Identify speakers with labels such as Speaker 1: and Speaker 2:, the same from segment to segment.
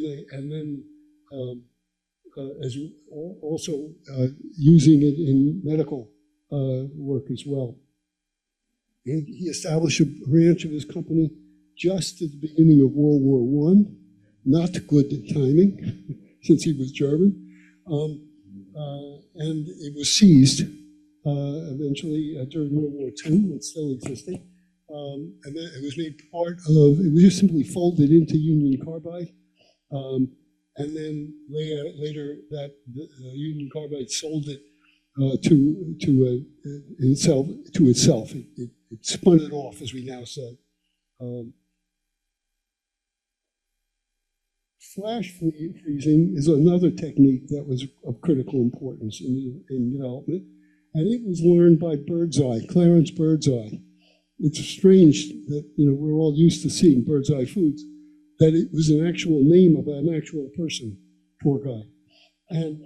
Speaker 1: and then as also using it in medical work as well. He established a branch of his company just at the beginning of World War I. Not good timing, since he was German. And it was seized eventually during World War II. It's still existing. And then it was made part of, it was just simply folded into Union Carbide. And then later that Union Carbide sold it to itself. It spun it off, as we now say. Flash freezing is another technique that was of critical importance in development, and it was learned by Birdseye, Clarence Birdseye. It's strange that we're all used to seeing Birdseye Foods, that it was an actual name of an actual person, poor guy. And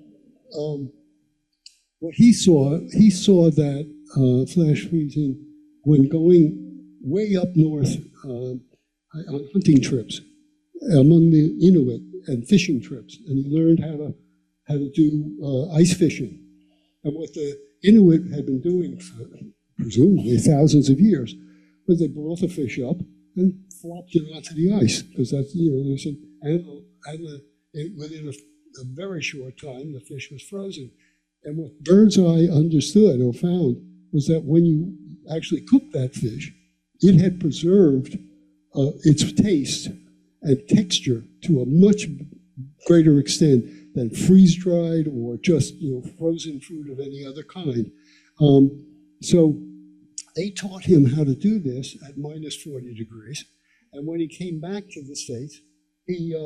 Speaker 1: what he saw that flash freezing when going way up north on hunting trips among the Inuit and fishing trips, and he learned how to do ice fishing. And what the Inuit had been doing for presumably thousands of years was they brought the fish up and flopped it onto the ice, because that's there's an animal, and within a very short time the fish was frozen. And what Birdseye understood or found was that when you actually cooked that fish, it had preserved its taste and texture to a much greater extent than freeze-dried or just frozen fruit of any other kind. So they taught him how to do this at minus 40 degrees. And when he came back to the States, he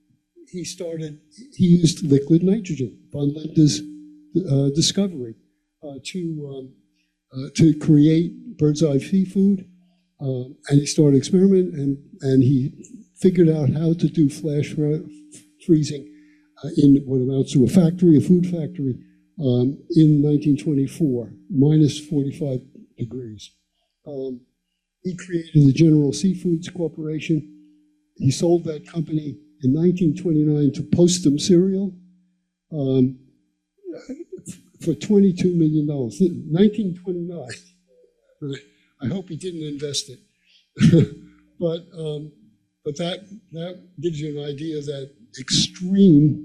Speaker 1: used liquid nitrogen, von Linde's discovery, to create Birdseye seafood. And he started experimenting, and he figured out how to do flash freezing in what amounts to a food factory, in 1924, minus 45 degrees. He created the General Seafoods Corporation. He sold that company in 1929 to Postum Cereal for $22 million. 1929. I hope he didn't invest it. But that gives you an idea that extreme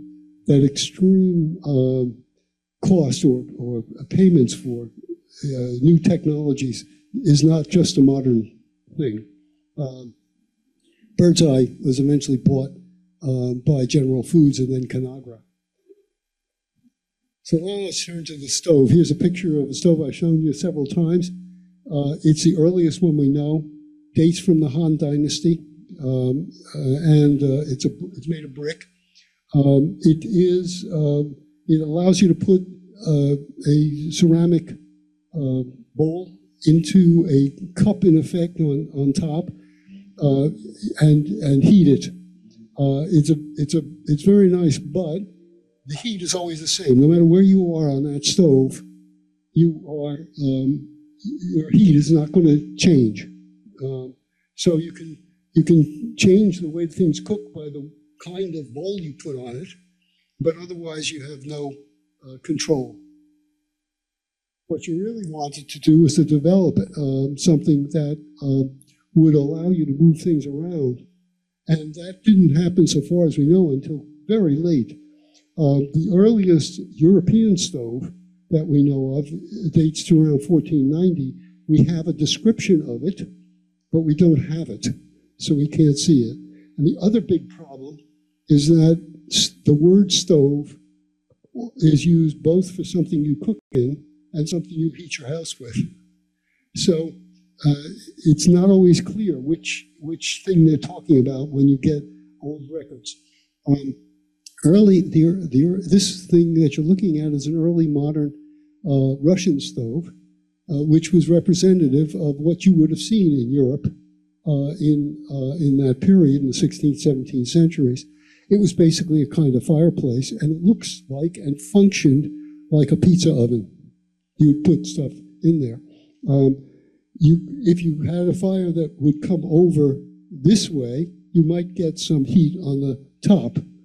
Speaker 1: cost or payments for new technologies is not just a modern thing. Birdseye was eventually bought by General Foods and then Conagra. So now let's turn to the stove. Here's a picture of a stove I've shown you several times. It's the earliest one we know, dates from the Han Dynasty, and it's made of brick. It allows you to put a ceramic bowl into a cup, in effect, on top, and heat it. It's very nice, but the heat is always the same. No matter where you are on that stove, your heat is not going to change. So you can change the way things cook by the kind of bowl you put on it, but otherwise you have no control. What you really wanted to do was to develop something that would allow you to move things around. And that didn't happen, so far as we know, until very late. The earliest European stove that we know of dates to around 1490. We have a description of it, but we don't have it, so we can't see it. And the other big problem is that the word stove is used both for something you cook in and something you heat your house with. So it's not always clear which thing they're talking about when you get old records. This thing that you're looking at is an early modern Russian stove, which was representative of what you would have seen in Europe in that period, in the 16th, 17th centuries. It was basically a kind of fireplace, and it looks like and functioned like a pizza oven. You would put stuff in there. If you had a fire that would come over this way, you might get some heat on the top,